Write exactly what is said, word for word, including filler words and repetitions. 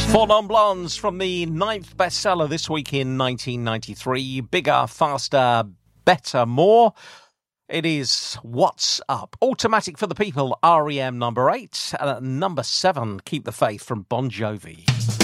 Four Non-Blondes from the ninth bestseller this week in nineteen ninety-three. Bigger, faster, better, more. It is What's Up. Automatic for the People, R E M number eight. Uh, number seven, Keep the Faith from Bon Jovi.